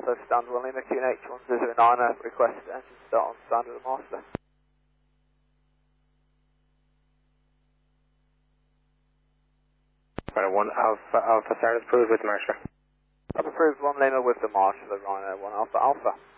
Alpha, stand 1 Lima, QNH1009, request engine start on stand with the master. Right, 1 Alpha start approved with the marshalling. I've approved 1 Lima with the marshal, the Rhino 1 Alpha Alpha.